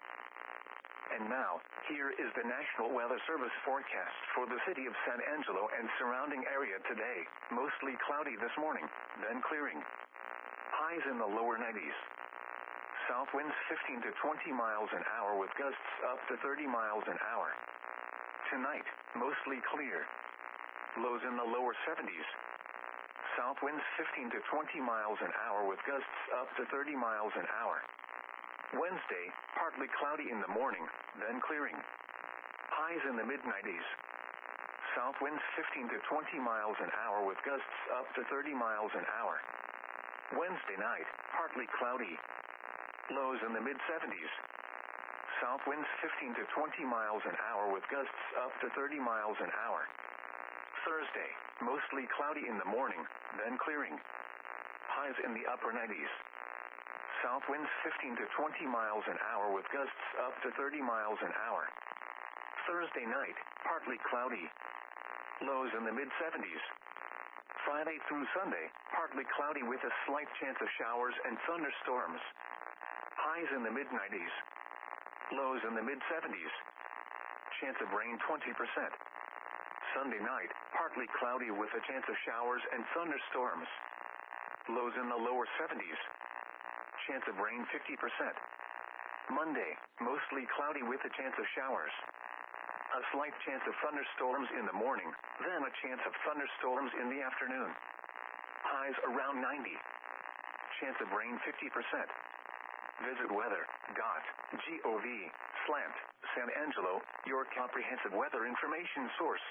And now, here is the National Weather Service forecast for the city of San Angelo and surrounding area today. Mostly cloudy this morning, then clearing. Highs in the lower nineties. South winds fifteen to twenty miles an hour with gusts up to thirty miles an hour. Tonight, mostly clear. Lows in the lower seventies. South winds fifteen to twenty miles an hour with gusts up to thirty miles an hour. Wednesday, partly cloudy in the morning, then clearing. Highs in the mid nineties. South winds fifteen to twenty miles an hour with gusts up to thirty miles an hour. Wednesday night, partly cloudy. Lows in the mid seventies. South winds fifteen to twenty miles an hour with gusts up to thirty miles an hour. Thursday, mostly cloudy in the morning, then clearing. Highs in the upper nineties. South winds fifteen to twenty miles an hour with gusts up to thirty miles an hour. Thursday night, partly cloudy. Lows in the mid seventies. Friday through Sunday, partly cloudy with a slight chance of showers and thunderstorms. Highs in the mid nineties. Lows in the mid seventies. Chance of rain twenty percent. Sunday night, partly cloudy with a chance of showers and thunderstorms. Lows in the lower seventies. Chance of rain fifty percent. Monday, mostly cloudy with a chance of showers. A slight chance of thunderstorms in the morning, then a chance of thunderstorms in the afternoon. Highs around ninety. Chance of rain fifty percent. Visit weather dot gov slash San Angelo, your comprehensive weather information source.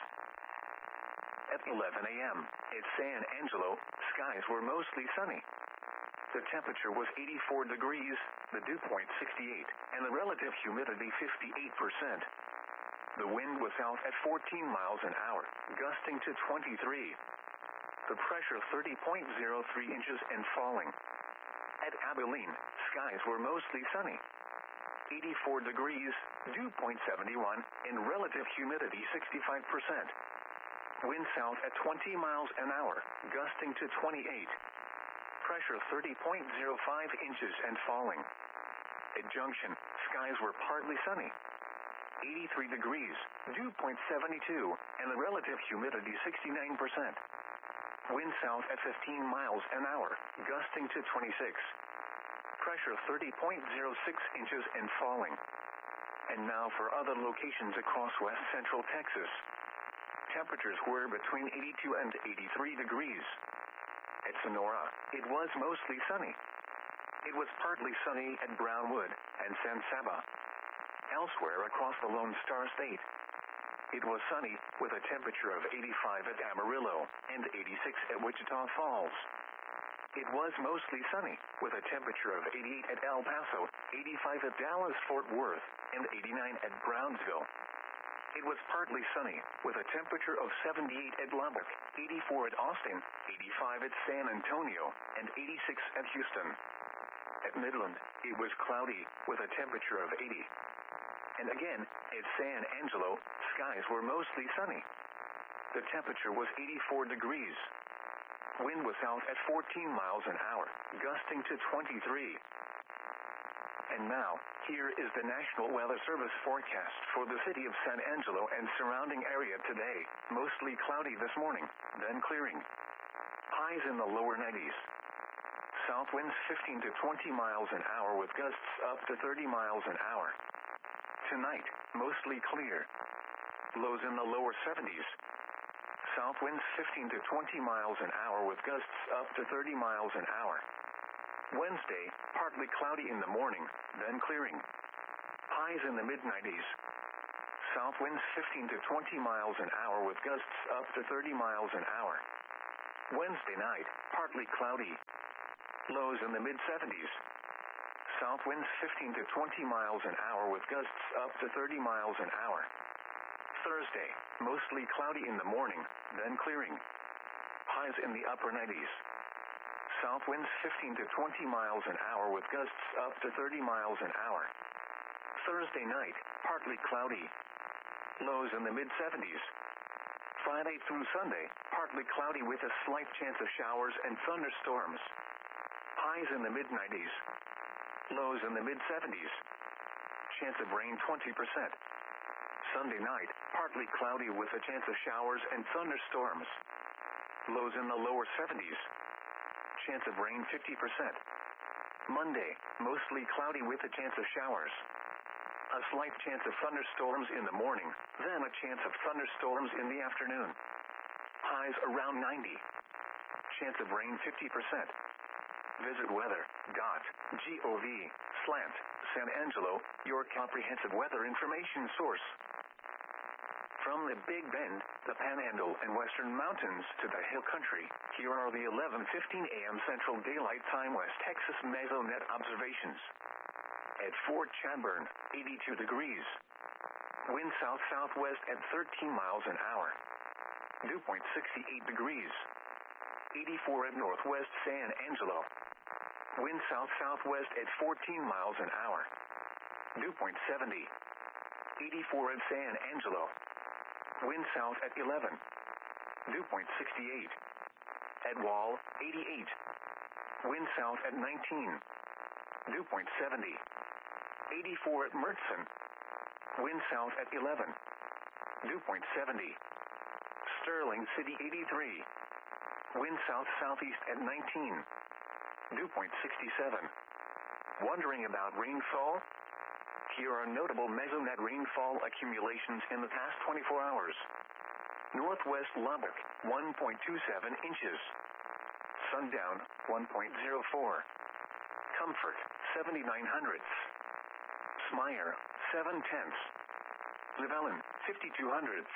At eleven a m at San Angelo, skies were mostly sunny. The temperature was eighty-four degrees, the dew point sixty-eight, and the relative humidity fifty-eight percent. The wind was south at fourteen miles an hour, gusting to twenty-three. The pressure thirty point zero three inches and falling. At Abilene, skies were mostly sunny. eighty-four degrees, dew point seventy-one, and relative humidity sixty-five percent. Wind south at twenty miles an hour, gusting to twenty-eight. Pressure thirty point zero five inches and falling. At Junction, skies were partly sunny. eighty-three degrees, dew point seventy-two, and the relative humidity sixty-nine percent. Wind south at fifteen miles an hour, gusting to twenty-six. Pressure thirty point zero six inches and falling. And now for other locations across west central Texas. Temperatures were between eighty-two and eighty-three degrees. At Sonora, it was mostly sunny. It was partly sunny at Brownwood and San Saba. Elsewhere across the Lone Star State, it was sunny, with a temperature of eighty-five at Amarillo and eighty-six at Wichita Falls. It was mostly sunny, with a temperature of eighty-eight at El Paso, eighty-five at Dallas-Fort Worth, and eighty-nine at Brownsville. It was partly sunny, with a temperature of seventy-eight at Lubbock, eighty-four at Austin, eighty-five at San Antonio, and eighty-six at Houston. At Midland, it was cloudy, with a temperature of eighty. And again, at San Angelo, skies were mostly sunny. The temperature was eighty-four degrees. Wind was south at fourteen miles an hour, gusting to twenty-three. And now, here is the National Weather Service forecast for the city of San Angelo and surrounding area today. Mostly cloudy this morning, then clearing. Highs in the lower nineties. South winds fifteen to twenty miles an hour with gusts up to thirty miles an hour. Tonight, mostly clear. Lows in the lower seventies. South winds fifteen to twenty miles an hour with gusts up to thirty miles an hour. Wednesday, partly cloudy in the morning, then clearing. Highs in the mid nineties. South winds fifteen to twenty miles an hour with gusts up to thirty miles an hour. Wednesday night, partly cloudy. Lows in the mid seventies. South winds fifteen to twenty miles an hour with gusts up to thirty miles an hour. Thursday, mostly cloudy in the morning, then clearing. Highs in the upper nineties. South winds fifteen to twenty miles an hour with gusts up to thirty miles an hour. Thursday night, partly cloudy. Lows in the mid seventies. Friday through Sunday, partly cloudy with a slight chance of showers and thunderstorms. Highs in the mid nineties. Lows in the mid seventies. Chance of rain twenty percent. Sunday night, partly cloudy with a chance of showers and thunderstorms. Lows in the lower seventies. Chance of rain fifty percent. Monday, mostly cloudy with a chance of showers. A slight chance of thunderstorms in the morning, then a chance of thunderstorms in the afternoon. Highs around ninety. Chance of rain fifty percent. Visit weather.gov slant San Angelo, your comprehensive weather information source. From the Big Bend, the Panhandle and Western Mountains to the Hill Country, here are the eleven fifteen a m Central Daylight Time West Texas Mesonet observations. At Fort Chadbourne, eighty-two degrees. Wind south-southwest at thirteen miles an hour. Dew point sixty-eight degrees. eighty-four at Northwest San Angelo. Wind south-southwest at fourteen miles an hour. Dew point seventy. eighty-four at San Angelo. Wind south at eleven. Dew point sixty-eight. At Wall, eighty-eight. Wind south at nineteen. Dew point seventy. eighty-four at Mertzen. Wind south at eleven. Dew point seventy. Sterling City, eighty-three. Wind south-southeast at nineteen. Dew point sixty-seven. Wondering about rainfall? Here are notable Mesonet rainfall accumulations in the past twenty-four hours. Northwest Lubbock, one point two seven inches. Sundown, one point zero four. Comfort, seventy-nine hundredths. Smyer, seven tenths. Llewellyn, fifty-two hundredths.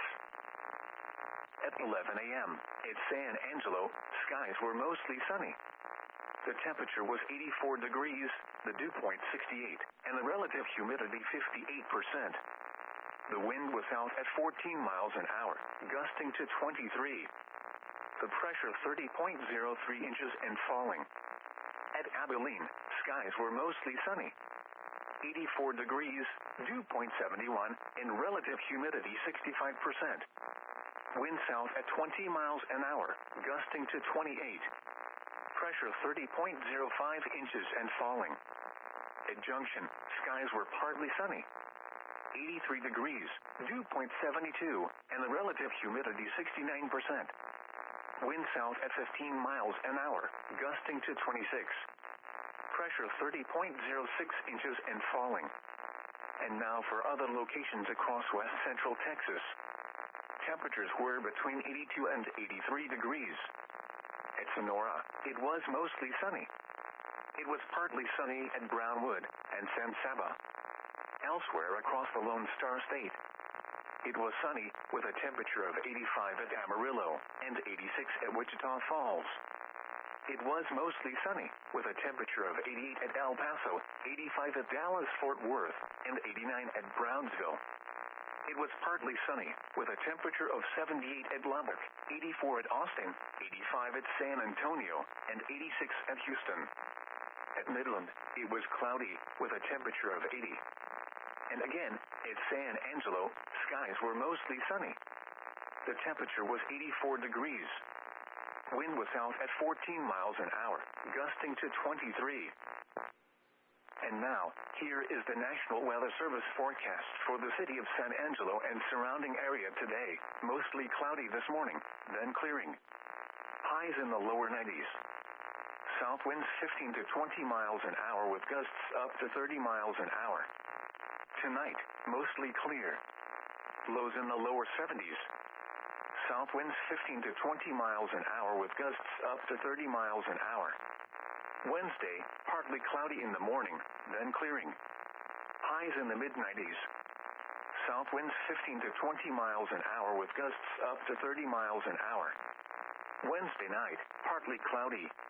At eleven a m at San Angelo, skies were mostly sunny. The temperature was eighty-four degrees, the dew point sixty-eight, and the relative humidity fifty-eight percent. The wind was south at fourteen miles an hour, gusting to twenty-three. The pressure thirty point zero three inches and falling. At Abilene, skies were mostly sunny. eighty-four degrees, dew point seventy-one, and relative humidity sixty-five percent. Wind south at twenty miles an hour, gusting to twenty-eight. Pressure thirty point zero five inches and falling. At Junction, skies were partly sunny. eighty-three degrees, dew point seventy-two, and the relative humidity sixty-nine percent. Wind south at fifteen miles an hour, gusting to twenty-six. Pressure thirty point zero six inches and falling. And now for other locations across west central Texas. Temperatures were between eighty-two and eighty-three degrees. At Sonora, it was mostly sunny. It was partly sunny at Brownwood and San Saba. Elsewhere across the Lone Star State, it was sunny with a temperature of eighty-five at Amarillo and eighty-six at Wichita Falls. It was mostly sunny with a temperature of eighty-eight at El Paso, eighty-five at Dallas-Fort Worth, and eighty-nine at Brownsville. It was partly sunny with a temperature of seventy-eight at Lubbock, eighty-four at Austin, eighty-five at San Antonio, and eighty-six at Houston. At Midland, it was cloudy with a temperature of eighty. And again, at San Angelo, skies were mostly sunny. The temperature was eighty-four degrees. Wind was south at fourteen miles an hour, gusting to twenty-three. And now, here is the National Weather Service forecast for the city of San Angelo and surrounding area today. Mostly cloudy this morning, then clearing. Highs in the lower nineties. South winds fifteen to twenty miles an hour with gusts up to thirty miles an hour. Tonight, mostly clear. Lows in the lower seventies. South winds fifteen to twenty miles an hour with gusts up to thirty miles an hour. Wednesday, partly cloudy in the morning, then clearing. Highs in the mid nineties. south winds fifteen to twenty miles an hour with gusts up to thirty miles an hour. Wednesday night, partly cloudy,